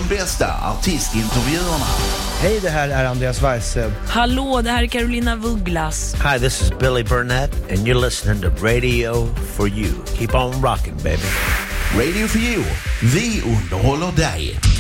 bästa artistintervjuerna. Hej, det här är Andreas Weise. Hallå, det här är Carolina Vuglas. Hi, this is Billy Burnett, and you're listening to Radio for You. Keep on rocking, baby. Radio for You. Vi underhåller dig.